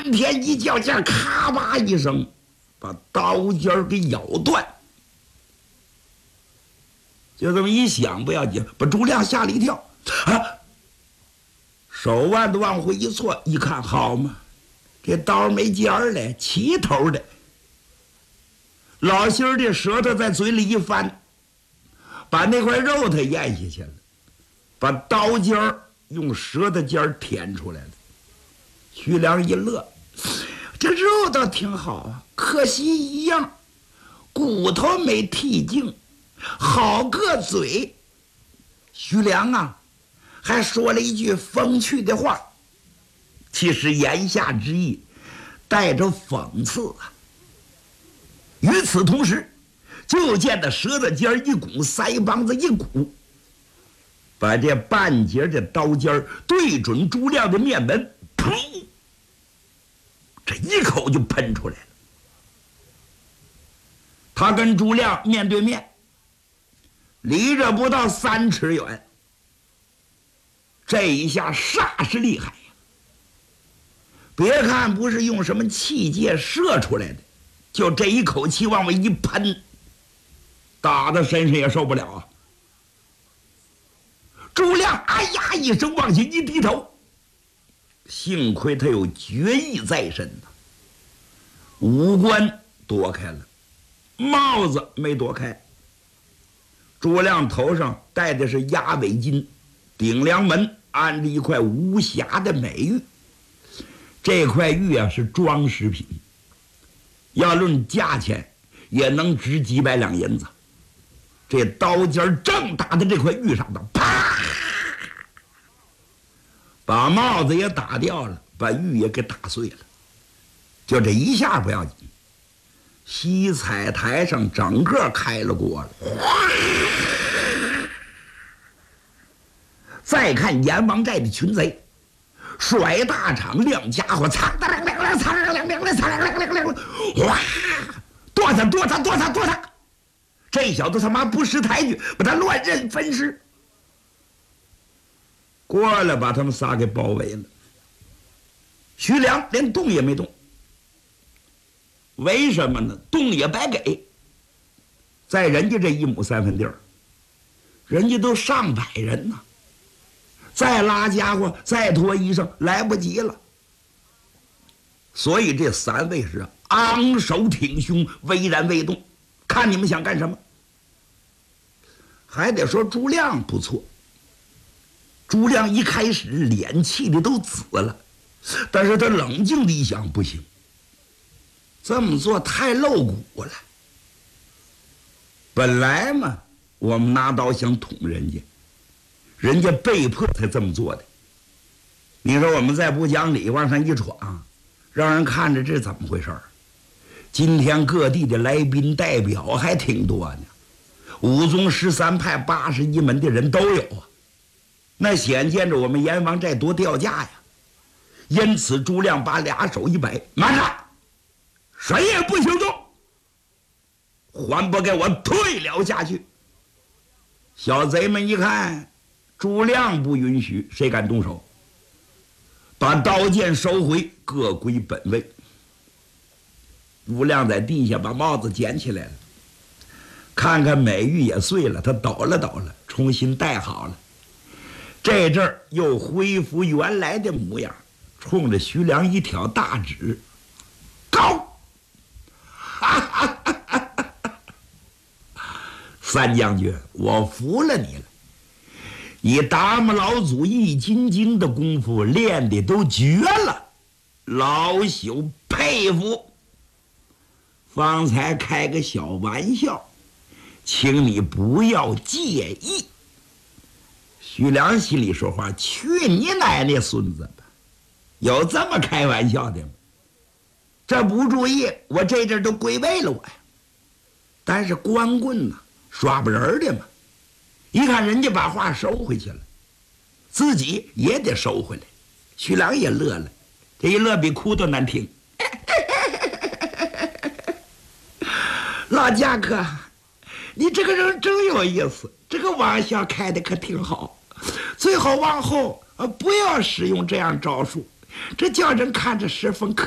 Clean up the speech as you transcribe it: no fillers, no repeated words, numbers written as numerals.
漫天一较劲，咔吧一声，把刀尖给咬断。就这么一想不要紧，把朱亮吓了一跳啊！手腕子往回一错，一看好嘛，这刀没尖儿嘞，齐头的。老心儿的舌头在嘴里一翻，把那块肉他咽下去了，把刀尖儿用舌头尖儿舔出来了。徐良一乐，这肉倒挺好啊，可惜一样，骨头没剔净，好个嘴。徐良啊，还说了一句风趣的话，其实言下之意带着讽刺啊。与此同时，就见他舌头尖一拱，腮帮子一鼓，把这半截的刀尖对准朱亮的面门，噗，这一口就喷出来了。他跟朱亮面对面，离着不到3尺远。这一下煞是厉害呀！别看不是用什么器械射出来的，就这一口气往外一喷，打到身上也受不了啊！朱亮哎呀一声往前一低头，幸亏他有决意在身呐，五官躲开了，帽子没躲开。朱亮头上戴的是鸭尾巾，顶梁门安着一块无瑕的美玉。这块玉啊是装饰品，要论价钱也能值几百两银子。这刀尖正打在这块玉上头，啪，把帽子也打掉了，把玉也给打碎了。就这一下不要紧，西彩台上整个开了锅了。再看阎王寨的群贼，甩大场亮家伙，苍当亮亮亮，苍当亮亮亮，苍当亮亮亮，哇！剁他剁他剁他剁他！这小子他妈不识抬举，把他乱刃分尸。过来把他们仨给包围了。徐良连动也没动，为什么呢？动也白给。在人家这1亩3分地儿，人家都上百人呢，再拉家伙再脱衣裳来不及了。所以这3位是昂首挺胸，巍然未动，看你们想干什么。还得说朱亮不错，朱亮一开始脸气的都紫了，但是他冷静的一想，不行，这么做太露骨了。本来嘛，我们拿刀想捅人家，人家被迫才这么做的。你说我们再不讲理往上一闯，让人看着这怎么回事儿？今天各地的来宾代表还挺多呢，5宗13派81门的人都有啊，那显见着我们阎王寨多掉价呀。因此朱亮把俩手一摆，慢着，谁也不许动，还不给我退了下去。小贼们一看朱亮不允许，谁敢动手？把刀剑收回，各归本位。朱亮在地下把帽子捡起来了，看看美玉也碎了，他抖了抖了，重新戴好了。这阵儿又恢复原来的模样，冲着徐良一挑大指，高！三将军，我服了你了，你达摩老祖易筋经的功夫练的都绝了，老朽佩服。方才开个小玩笑，请你不要介意。徐良心里说话，去你奶奶孙子吧，有这么开玩笑的吗？这不注意，我这阵都归位了我呀。但是光棍呢，耍不人的嘛，一看人家把话收回去了，自己也得收回来。徐良也乐了，这一乐比哭都难听。老家客，你这个人真有意思，这个玩笑开的可挺好，最好往后不要使用这样招数，这叫人看着十分可